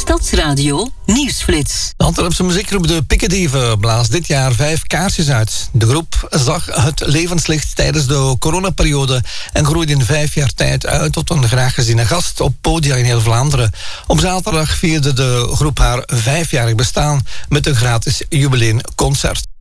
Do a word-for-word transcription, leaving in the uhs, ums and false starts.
Stadsradio Nieuwsflits. De Antwerpse muziekgroep De Pikkedieven blaast dit jaar vijf kaarsjes uit. De groep zag het levenslicht tijdens de coronaperiode en groeide in vijf jaar tijd uit tot een graag geziene gast op podia in heel Vlaanderen. Op zaterdag vierde de groep haar vijfjarig bestaan met een gratis jubileumconcert.